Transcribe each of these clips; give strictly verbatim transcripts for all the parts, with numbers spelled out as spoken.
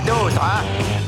rien d'autre, hein.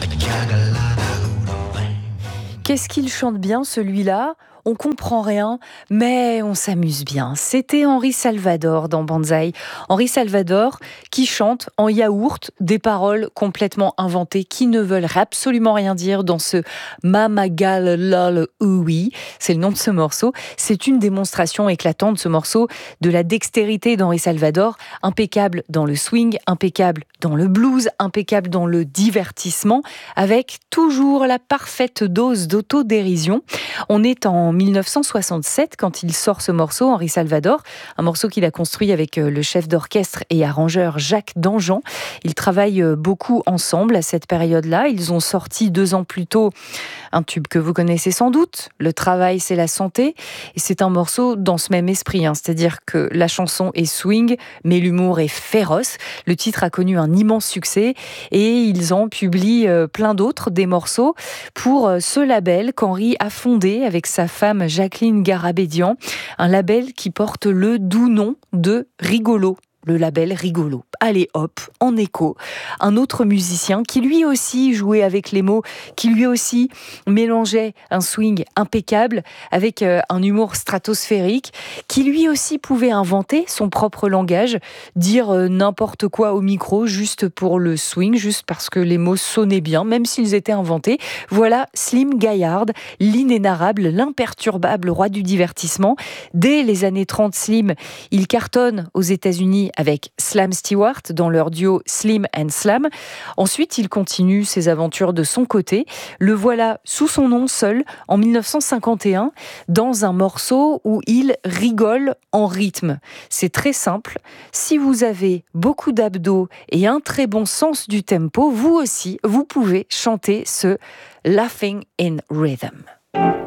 Qu'est-ce qu'il chante bien, celui-là ? On comprend rien, mais on s'amuse bien. C'était Henri Salvador dans Banzai. Henri Salvador qui chante en yaourt des paroles complètement inventées qui ne veulent absolument rien dire dans ce Mama Gal Lol Ooey. C'est le nom de ce morceau. C'est une démonstration éclatante, ce morceau, de la dextérité d'Henri Salvador. Impeccable dans le swing, impeccable dans le blues, impeccable dans le divertissement, avec toujours la parfaite dose d'autodérision. On est en mille neuf cent soixante-sept quand il sort ce morceau, Henri Salvador, un morceau qu'il a construit avec le chef d'orchestre et arrangeur Jacques Danjean. Ils travaillent beaucoup ensemble à cette période-là. Ils ont sorti deux ans plus tôt un tube que vous connaissez sans doute, Le travail c'est la santé. Et c'est un morceau dans ce même esprit, hein. C'est-à-dire que la chanson est swing, mais l'humour est féroce. Le titre a connu un immense succès et ils en publient plein d'autres, des morceaux, pour ce label qu'Henri a fondé avec sa femme Jacqueline Garabédian, un label qui porte le doux nom de Rigolo. Le label Rigolo. Allez hop, en écho, un autre musicien qui lui aussi jouait avec les mots, qui lui aussi mélangeait un swing impeccable avec un humour stratosphérique, qui lui aussi pouvait inventer son propre langage, dire n'importe quoi au micro juste pour le swing, juste parce que les mots sonnaient bien, même s'ils étaient inventés. Voilà Slim Gaillard, l'inénarrable, l'imperturbable roi du divertissement. Dès les années trente, Slim, il cartonne aux États-Unis avec Slam Stewart dans leur duo Slim and Slam. Ensuite, il continue ses aventures de son côté. Le voilà sous son nom seul en mille neuf cent cinquante et un dans un morceau où il rigole en rythme. C'est très simple. Si vous avez beaucoup d'abdos et un très bon sens du tempo, vous aussi, vous pouvez chanter ce Laughing in Rhythm.